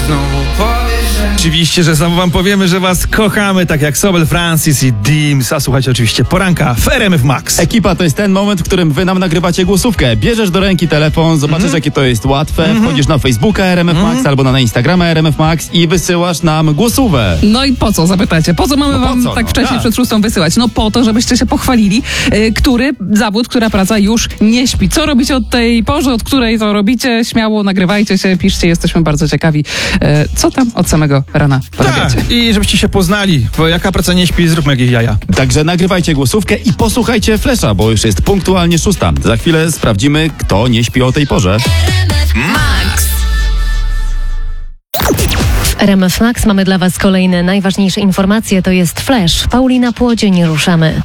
znowu powiesz, że... Oczywiście, że znowu wam powiemy, że was kochamy, tak jak Sobel, Francis i Dims. A słuchajcie, oczywiście poranka w RMF Max. Ekipa, to jest ten moment, w którym wy nam nagrywacie głosówkę. Bierzesz do ręki telefon, zobaczysz jakie to jest łatwe, wchodzisz na Facebooka RMF Max albo na Instagrama RMF Max i wysyłasz nam głosówę. No i po co, zapytacie? Po co mamy wam tak wcześnie przed 6 wysyłać? No po to, żebyście się pochwalili, który zawód, która praca już nie śpi. Co robicie od tej porze, od której to robicie? Śmiało nagrywajcie się, piszcie, jesteśmy bardzo ciekawi, co tam od samego rana robicie. Tak, i żebyście się poznali, bo jaka praca nie śpi, zróbmy jakieś jaja. Także nagrywajcie głosówkę i posłuchajcie Flesza, bo już jest punktualnie 6. Za chwilę sprawdzimy, kto nie śpi o tej porze. Max. W RMF Max mamy dla Was kolejne najważniejsze informacje. To jest Flash. Paulina Płodzień, ruszamy.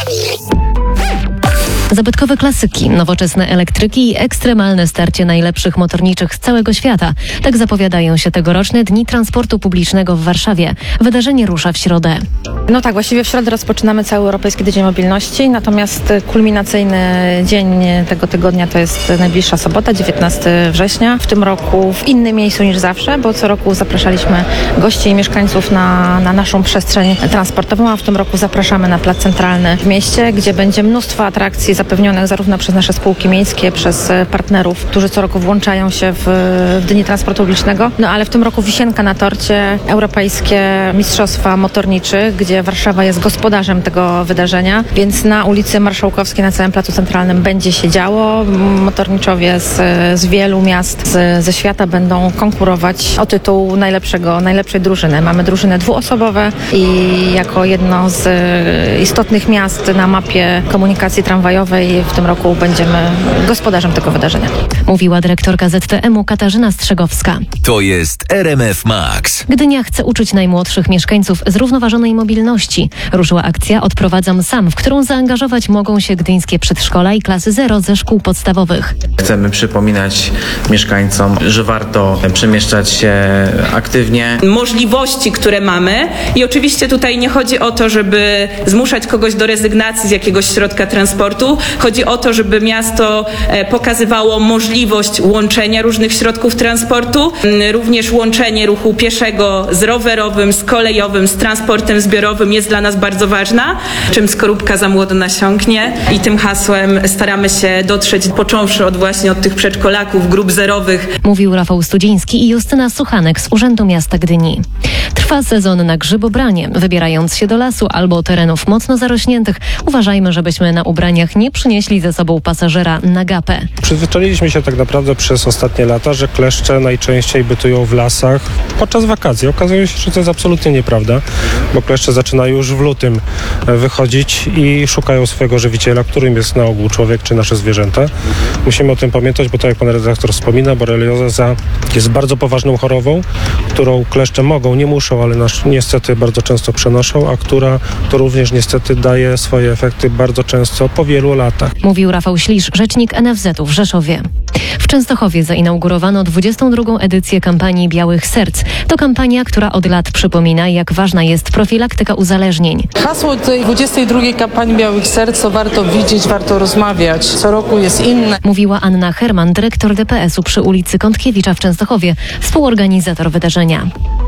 Zabytkowe klasyki, nowoczesne elektryki i ekstremalne starcie najlepszych motorniczych z całego świata. Tak zapowiadają się tegoroczne Dni Transportu Publicznego w Warszawie. Wydarzenie rusza w środę. No tak, właściwie w środę rozpoczynamy cały Europejski Tydzień Mobilności, natomiast kulminacyjny dzień tego tygodnia to jest najbliższa sobota, 19 września. W tym roku w innym miejscu niż zawsze, bo co roku zapraszaliśmy gości i mieszkańców na naszą przestrzeń transportową, a w tym roku zapraszamy na Plac Centralny w mieście, gdzie będzie mnóstwo atrakcji zapewnionych zarówno przez nasze spółki miejskie, przez partnerów, którzy co roku włączają się w Dni Transportu Publicznego. No ale w tym roku wisienka na torcie, europejskie mistrzostwa motorniczych, gdzie Warszawa jest gospodarzem tego wydarzenia, więc na ulicy Marszałkowskiej, na całym Placu Centralnym będzie się działo. Motorniczowie z wielu miast ze świata będą konkurować o tytuł najlepszej drużyny. Mamy drużyny dwuosobowe i jako jedno z istotnych miast na mapie komunikacji tramwajowej w tym roku będziemy gospodarzem tego wydarzenia. Mówiła dyrektorka ZTM-u Katarzyna Strzegowska. To jest RMF Max. Gdynia chce uczyć najmłodszych mieszkańców zrównoważonej mobilności. Ruszyła akcja Odprowadzam sam, w którą zaangażować mogą się gdyńskie przedszkola i klasy 0 ze szkół podstawowych. Chcemy przypominać mieszkańcom, że warto przemieszczać się aktywnie. Możliwości, które mamy i oczywiście tutaj nie chodzi o to, żeby zmuszać kogoś do rezygnacji z jakiegoś środka transportu. Chodzi o to, żeby miasto pokazywało możliwość łączenia różnych środków transportu, również łączenie ruchu pieszego z rowerowym, z kolejowym, z transportem zbiorowym jest dla nas bardzo ważna. Czym skorupka za młodo nasiąknie i tym hasłem staramy się dotrzeć, począwszy od tych przedszkolaków, grup zerowych. Mówił Rafał Studziński i Justyna Suchanek z Urzędu Miasta Gdyni. Trwa sezon na grzybobranie. Wybierając się do lasu albo terenów mocno zarośniętych, uważajmy, żebyśmy na ubraniach nie przynieśli ze sobą pasażera na gapę. Przyzwyczailiśmy się tak naprawdę przez ostatnie lata, że kleszcze najczęściej bytują w lasach podczas wakacji. Okazuje się, że to jest absolutnie nieprawda, bo kleszcze zaczynają już w lutym wychodzić i szukają swojego żywiciela, którym jest na ogół człowiek czy nasze zwierzęta. Musimy o tym pamiętać, bo tak jak pan redaktor wspomina, borelioza jest bardzo poważną chorobą, którą kleszcze mogą, nie muszą, ale niestety bardzo często przenoszą, a która to również niestety daje swoje efekty bardzo często po wielu latach. Mówił Rafał Ślisz, rzecznik NFZ-u w Rzeszowie. W Częstochowie zainaugurowano 22. edycję kampanii Białych Serc. To kampania, która od lat przypomina, jak ważna jest profilaktyka uzależnień. Hasło tej 22. kampanii Białych Serc to warto widzieć, warto rozmawiać. Co roku jest inne. Mówiła Anna Herman, dyrektor DPS-u przy ulicy Kątkiewicza w Częstochowie, współorganizator wydarzenia.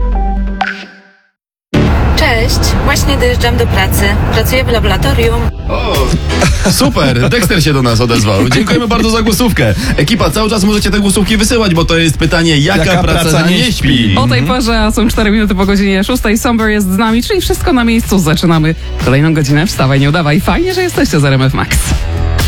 Cześć, właśnie dojeżdżam do pracy. Pracuję w laboratorium. Super, Dexter się do nas odezwał. Dziękujemy bardzo za głosówkę. Ekipa, cały czas możecie te głosówki wysyłać, bo to jest pytanie, jaka praca nie śpi? O tej porze, a są 4 minuty po godzinie 6. Somber jest z nami, czyli wszystko na miejscu. Zaczynamy kolejną godzinę. Wstawaj, nie udawaj. Fajnie, że jesteście z RMF Max.